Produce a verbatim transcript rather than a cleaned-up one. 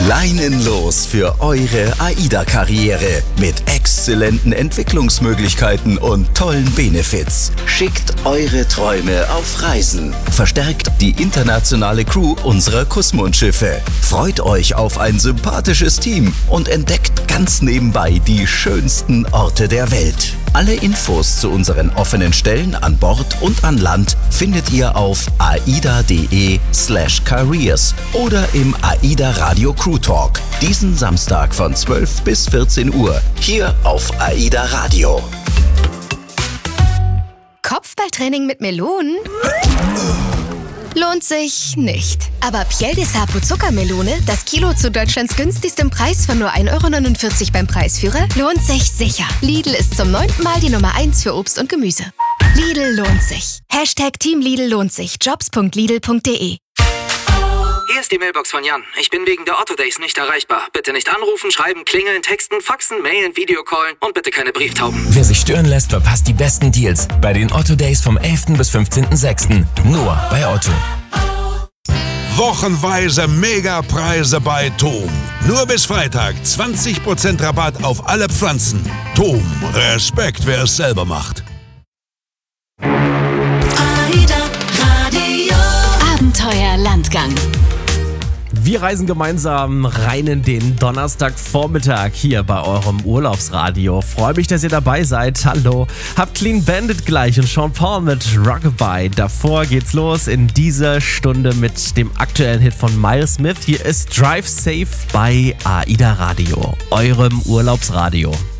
Leinenlos für eure AIDA-Karriere mit exzellenten Entwicklungsmöglichkeiten und tollen Benefits. Schickt eure Träume auf Reisen. Verstärkt die internationale Crew unserer Kussmund-Schiffe. Freut euch auf ein sympathisches Team und entdeckt ganz nebenbei die schönsten Orte der Welt. Alle Infos zu unseren offenen Stellen an Bord und an Land findet ihr auf aida.de slash careers oder im AIDA Radio Crew Talk. Diesen Samstag von zwölf bis vierzehn Uhr hier auf AIDA Radio. Kopfballtraining mit Melonen? Lohnt sich nicht. Aber Piel de Sapo Zuckermelone, das Kilo zu Deutschlands günstigstem Preis von nur ein Euro neunundvierzig beim Preisführer, lohnt sich sicher. Lidl ist zum neunten Mal die Nummer eins für Obst und Gemüse. Lidl lohnt sich. Hashtag Team Lidl lohnt sich. jobs punkt lidl punkt de. Hier ist die Mailbox von Jan. Ich bin wegen der Otto Days nicht erreichbar. Bitte nicht anrufen, schreiben, klingeln, texten, faxen, mailen, Videocallen und bitte keine Brieftauben. Wer sich stören lässt, verpasst die besten Deals bei den Otto Days vom elften bis fünfzehnten sechsten Nur bei Otto. Wochenweise Megapreise bei Tom. Nur bis Freitag zwanzig Prozent Rabatt auf alle Pflanzen. Tom, Respekt, wer es selber macht. AIDA Radio. Abenteuer Landgang. Wir reisen gemeinsam rein in den Donnerstagvormittag hier bei eurem Urlaubsradio. Freue mich, dass ihr dabei seid. Hallo. Habt Clean Bandit gleich und Sean Paul mit Rockabye. Davor geht's los in dieser Stunde mit dem aktuellen Hit von Miles Smith. Hier ist Drive Safe bei AIDA Radio, eurem Urlaubsradio.